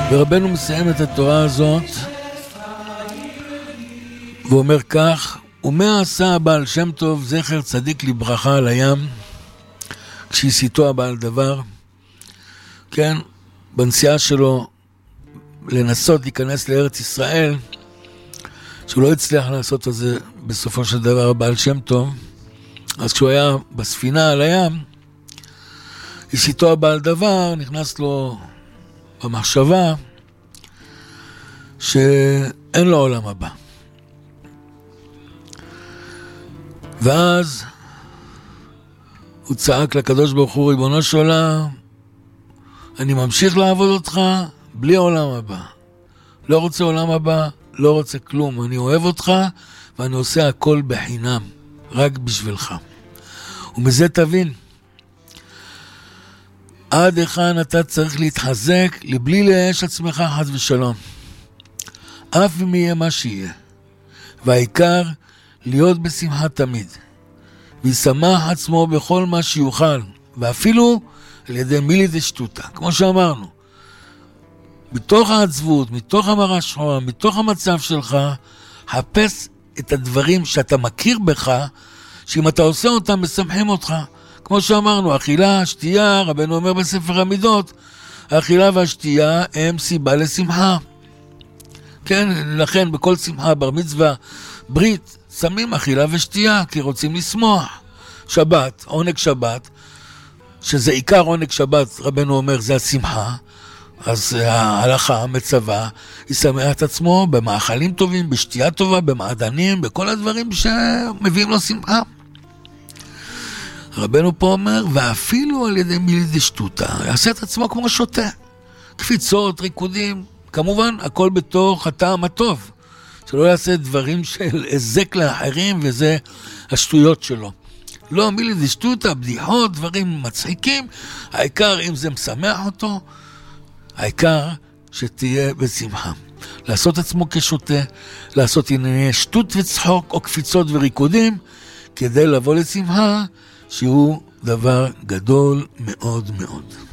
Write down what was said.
ורבנו מסיים את התורה הזאת ואומר כך: ומה עשה הבעל שם טוב זכר צדיק לברכה על הים כשהסיתו הבעל דבר, כן, בנסיעה שלו לנסות להיכנס לארץ ישראל, שהוא לא הצליח לעשות את זה בסופו של דבר הבעל שם טוב. אז כשהוא היה בספינה על הים, הסיתו הבעל דבר, נכנס לו במחשבה שאין לו עולם הבא. ואז הוא צעק לקדוש ברוך הוא: ריבונו של עולם, אני ממשיך לעבוד אותך בלי עולם הבא. לא רוצה עולם הבא, לא רוצה כלום. אני אוהב אותך ואני עושה הכל בחינם, רק בשבילך. ומזה תבין עד היכן אתה צריך להתחזק לבלי לייאש עצמך חס ושלום, אף אם יהיה מה שיהיה. והעיקר להיות בשמחה תמיד, וישמח עצמו בכל מה שיוכל, ואפילו על ידי מילי דשטותה. כמו שאמרנו, מתוך העצבות, מתוך המראה שחורה, מתוך המצב שלך, חפש את הדברים שאתה מכיר בך, שאם אתה עושה אותם משמחים אותך. כמו שאמרנו, אכילה, שתייה, רבנו אומר בספר המידות, האכילה והשתייה הם סיבה לשמחה. כן, לכן בכל שמחה, בר מצווה, ברית, שמים אכילה ושתייה, כי רוצים לשמוח. שבת, עונג שבת, שזה עיקר עונג שבת, רבנו אומר, זה השמחה. אז ההלכה, מצווה, ישמח את עצמו במאכלים טובים, בשתייה טובה, במעדנים, בכל הדברים שמביאים לו שמחה. רבנו פה אומר, ואפילו על ידי מילי דשטותה, יעשה את עצמו כמו שותה. קפיצות, ריקודים, כמובן, הכל בתוך הטעם הטוב. שלא יעשה דברים של עזק לאחרים, וזה השטויות שלו. לא, מילי דשטותה, בדיחות, דברים מצחיקים, העיקר אם זה משמח אותו, העיקר שתהיה בשמחה. לעשות עצמו כשוטה, לעשות ענייני שטות וצחוק, או קפיצות וריקודים, כדי לבוא לשמחה, שהוא דבר גדול מאוד מאוד.